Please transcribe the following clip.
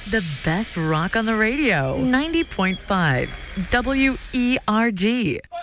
The best rock on the radio. 90.5 WERG.